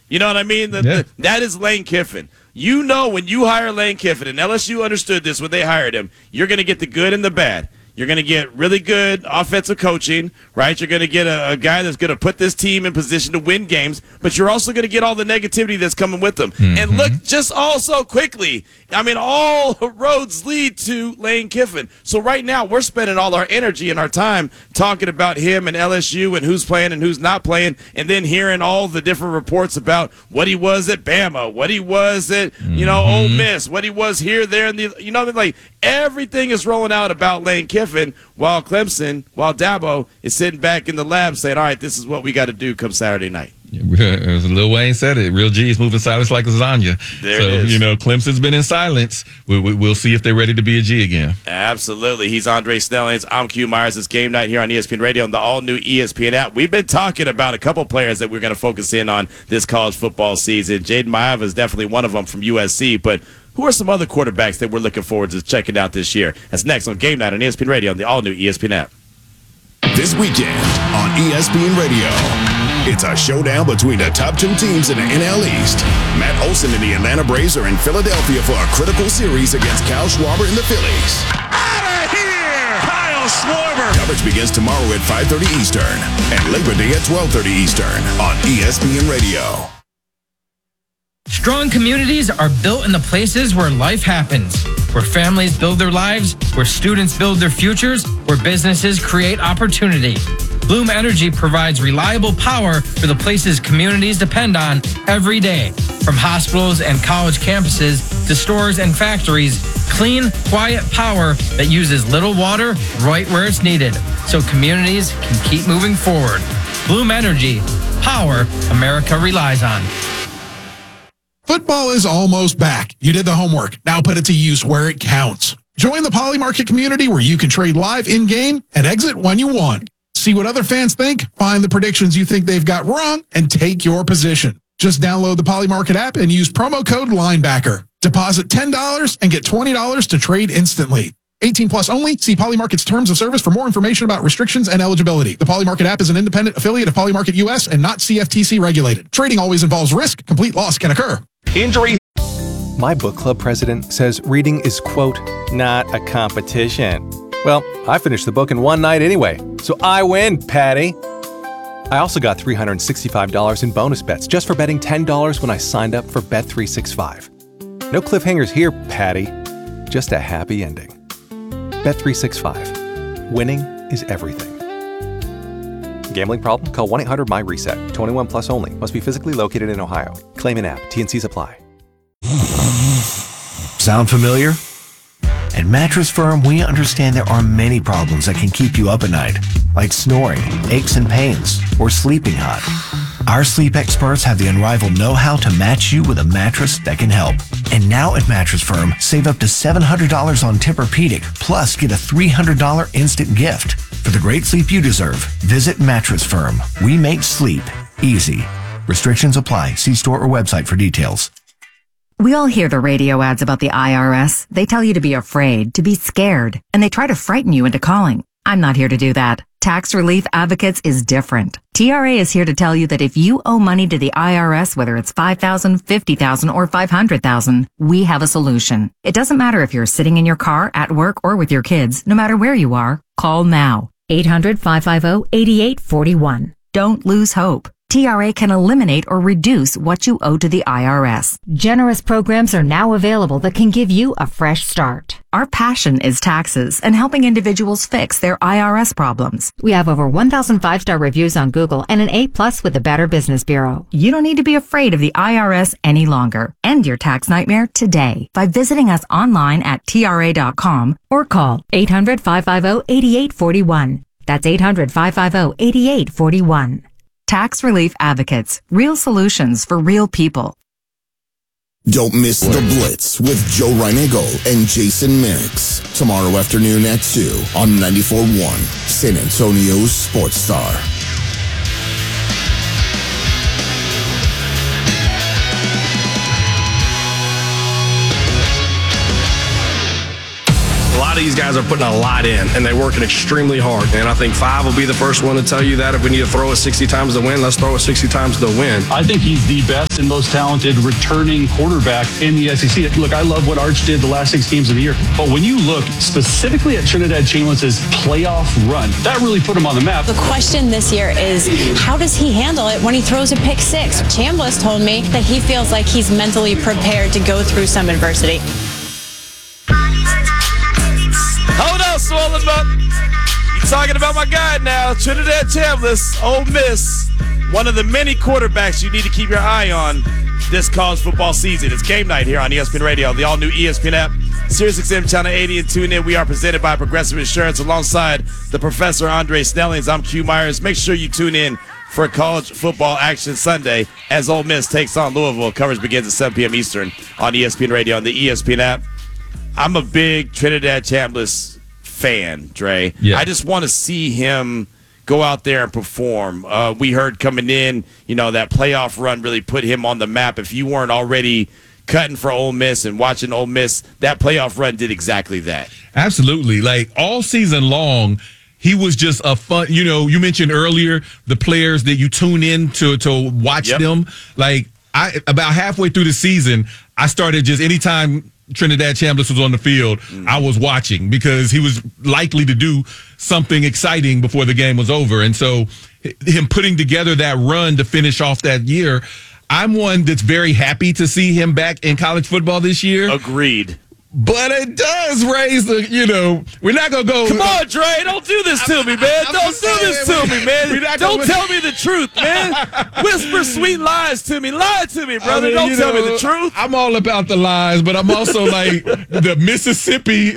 You know what I mean? That is Lane Kiffin. You know, when you hire Lane Kiffin, and LSU understood this when they hired him, you're going to get the good and the bad. You're going to get really good offensive coaching, right? You're going to get a guy that's going to put this team in position to win games, but you're also going to get all the negativity that's coming with them. Mm-hmm. And look, just also quickly, I mean, all roads lead to Lane Kiffin. So right now, we're spending all our energy and our time talking about him and LSU and who's playing and who's not playing, and then hearing all the different reports about what he was at Bama, what he was at, Ole Miss, what he was here, there, and like everything is rolling out about Lane Kiffin. While Dabo is sitting back in the lab saying, all right, this is what we got to do come Saturday night. As Lil Wayne said it, real G's moving silence like lasagna. There it is. Clemson's been in silence. We'll see if they're ready to be a G again. Absolutely. He's Andre Snellings. I'm Q Myers. It's Game Night here on ESPN Radio and the all-new ESPN app. We've been talking about a couple players that we're going to focus in on this college football season. Jaden Maiava is definitely one of them from USC, but who are some other quarterbacks that we're looking forward to checking out this year? That's next on Game Night on ESPN Radio and the all-new ESPN app. This weekend on ESPN Radio, it's a showdown between the top two teams in the NL East. Matt Olson and the Atlanta Braves are in Philadelphia for a critical series against Kyle Schwarber and the Phillies. Out of here! Kyle Schwarber! Coverage begins tomorrow at 5:30 Eastern and Labor Day at 12:30 Eastern on ESPN Radio. Strong communities are built in the places where life happens, where families build their lives, where students build their futures, where businesses create opportunity. Bloom Energy provides reliable power for the places communities depend on every day. From hospitals and college campuses to stores and factories, clean, quiet power that uses little water right where it's needed, so communities can keep moving forward. Bloom Energy, power America relies on. Football is almost back. You did the homework. Now put it to use where it counts. Join the Polymarket community where you can trade live in-game and exit when you want. See what other fans think, find the predictions you think they've got wrong, and take your position. Just download the Polymarket app and use promo code LINEBACKER. Deposit $10 and get $20 to trade instantly. 18 plus only. See Polymarket's terms of service for more information about restrictions and eligibility. The Polymarket app is an independent affiliate of Polymarket US and not CFTC regulated. Trading always involves risk. Complete loss can occur. Injury. My book club president says reading is, quote, not a competition. Well, I finished the book in one night anyway, so I win, Patty. I also got $365 in bonus bets just for betting $10 when I signed up for Bet365. No cliffhangers here, Patty. Just a happy ending. Bet365. Winning is everything. Gambling problem? Call 1-800-MY-RESET. 21 plus only. Must be physically located in Ohio. Claim in app. T&Cs apply. Sound familiar? At Mattress Firm, we understand there are many problems that can keep you up at night, like snoring, aches and pains, or sleeping hot. Our sleep experts have the unrivaled know-how to match you with a mattress that can help. And now at Mattress Firm, save up to $700 on Tempur-Pedic, plus get a $300 instant gift. For the great sleep you deserve, visit Mattress Firm. We make sleep easy. Restrictions apply. See store or website for details. We all hear the radio ads about the IRS. They tell you to be afraid, to be scared, and they try to frighten you into calling. I'm not here to do that. Tax Relief Advocates is different. TRA is here to tell you that if you owe money to the IRS, whether it's $5,000, $50,000, or $500,000, we have a solution. It doesn't matter if you're sitting in your car, at work, or with your kids. No matter where you are, call now. 800-550-8841. Don't lose hope. TRA can eliminate or reduce what you owe to the IRS. Generous programs are now available that can give you a fresh start. Our passion is taxes and helping individuals fix their IRS problems. We have over 1,000 5-star reviews on Google and an A+ with the Better Business Bureau. You don't need to be afraid of the IRS any longer. End your tax nightmare today by visiting us online at TRA.com or call 800-550-8841. That's 800-550-8841. Tax Relief Advocates. Real solutions for real people. Don't miss The Blitz with Joe Reinagle and Jason Mix. Tomorrow afternoon at 2 on 94.1, San Antonio's Sports Star. A lot of these guys are putting a lot in, and they're working extremely hard. And I think 5 will be the first one to tell you that if we need to throw it 60 times to win, let's throw it 60 times to win. I think he's the best and most talented returning quarterback in the SEC. Look, I love what Arch did the last 6 games of the year, but when you look specifically at Trinidad Chambliss' playoff run, that really put him on the map. The question this year is, how does he handle it when he throws a pick 6? Chambliss told me that he feels like he's mentally prepared to go through some adversity. Hold on, Swollen Buck. You talking about my guy now, Trinidad Chambliss, Ole Miss. One of the many quarterbacks you need to keep your eye on this college football season. It's game night here on ESPN Radio, the all-new ESPN app, SiriusXM Channel 80, and tune in. We are presented by Progressive Insurance alongside the Professor Andre Snellings. I'm Q Myers. Make sure you tune in for college football action Sunday as Ole Miss takes on Louisville. Coverage begins at 7 p.m. Eastern on ESPN Radio and the ESPN app. I'm a big Trinidad Chambliss fan, Dre. Yeah. I just want to see him go out there and perform. We heard coming in, that playoff run really put him on the map. If you weren't already cutting for Ole Miss and watching Ole Miss, that playoff run did exactly that. Absolutely. Like all season long, he was just a fun, you mentioned earlier the players that you tune in to watch them. Like about halfway through the season, I started just anytime Trinidad Chambliss was on the field, I was watching because he was likely to do something exciting before the game was over. And so him putting together that run to finish off that year, I'm one that's very happy to see him back in college football this year. Agreed. But it does raise the, we're not going to go. Come on, Dre, don't do this to me, man. Don't do this to me, man. Don't tell me the truth, man. Whisper sweet lies to me. Lie to me, brother. Don't tell me the truth. I'm all about the lies, but I'm also like the Mississippi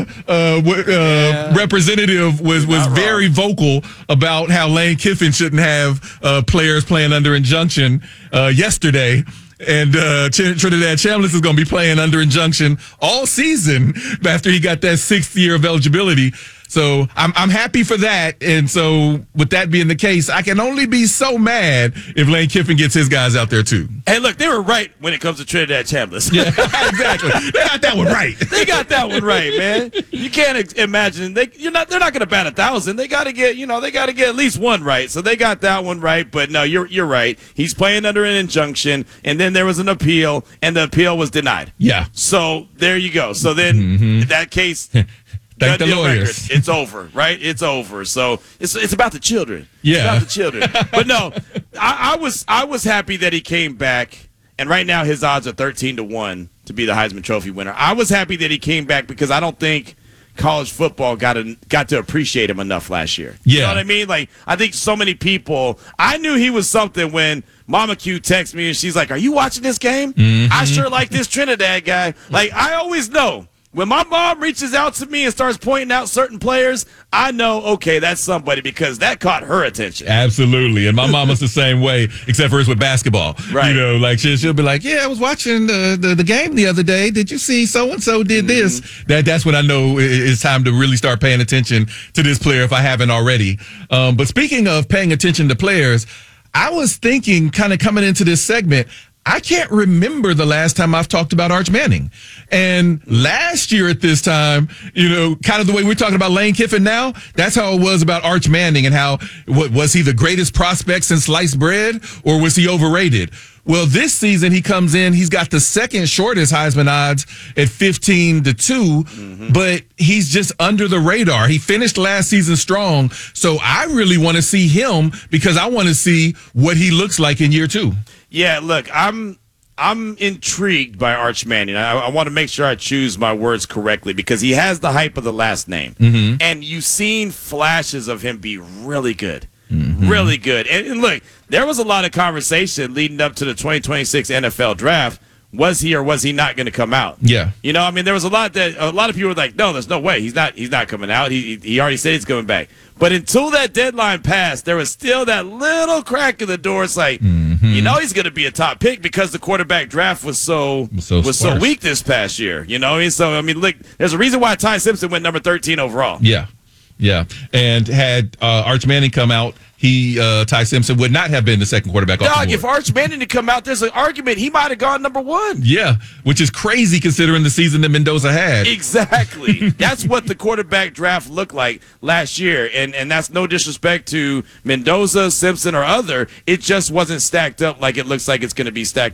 representative was very vocal about how Lane Kiffin shouldn't have players playing under injunction yesterday. And Trinidad Chambliss is going to be playing under injunction all season after he got that 6th year of eligibility. So I'm happy for that. And so with that being the case, I can only be so mad if Lane Kiffin gets his guys out there too. Hey, look, they were right when it comes to Trinidad Chambliss. Yeah, exactly. They got that one right. They got that one right, man. You can't imagine they're not going to bat 1,000. They got to get, they got to get at least one right. So they got that one right. But no, you're right. He's playing under an injunction, and then there was an appeal, and the appeal was denied. Yeah. So there you go. So then in that case. Thank the lawyers. Records. It's over, right? It's over. So it's about the children. Yeah. It's about the children. But no, I was happy that he came back, and right now his odds are 13-1 to be the Heisman Trophy winner. I was happy that he came back because I don't think college football got to appreciate him enough last year. Yeah. You know what I mean? Like, I think so many people, I knew he was something when Mama Q texted me and she's like, "Are you watching this game? I sure like this Trinidad guy." Like, I always know. When my mom reaches out to me and starts pointing out certain players, I know, okay, that's somebody because that caught her attention. Absolutely. And my mama's the same way, except for it's with basketball. Right. Like she'll be like, "Yeah, I was watching the game the other day. Did you see so-and-so did this?" That's when I know it's time to really start paying attention to this player if I haven't already. But speaking of paying attention to players, I was thinking kind of coming into this segment, I can't remember the last time I've talked about Arch Manning. And last year at this time, kind of the way we're talking about Lane Kiffin now, that's how it was about Arch Manning and how, was he the greatest prospect since sliced bread or was he overrated? Well, this season he comes in, he's got the second shortest Heisman odds at 15-2, but he's just under the radar. He finished last season strong, so I really want to see him because I want to see what he looks like in year 2. Yeah, look, I'm intrigued by Arch Manning. I want to make sure I choose my words correctly because he has the hype of the last name. And you've seen flashes of him be really good. Really good. And look, there was a lot of conversation leading up to the 2026 NFL draft. Was he or was he not going to come out? Yeah. There was a lot of people were like, "No, there's no way. He's not coming out. He already said he's coming back." But until that deadline passed, there was still that little crack in the door. It's like, he's going to be a top pick because the quarterback draft was so weak this past year. So look, there's a reason why Ty Simpson went number 13 overall. Yeah. Yeah, and had Arch Manning come out, Ty Simpson would not have been the second quarterback off the board. If Arch Manning had come out, there's an argument he might have gone number 1. Yeah, which is crazy considering the season that Mendoza had. Exactly. That's what the quarterback draft looked like last year, and that's no disrespect to Mendoza, Simpson, or other. It just wasn't stacked up like it looks like it's going to be stacked